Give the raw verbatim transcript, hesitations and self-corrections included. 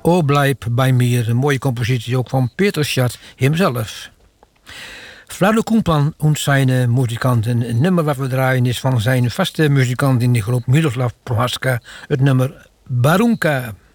O blijf bij mir, een mooie compositie ook van Peter Schat hemzelf. Vlado Koenplan en zijn muzikanten. Een nummer wat we draaien is van zijn vaste muzikant in de groep Miroslav Prohaska. Het nummer Barunka.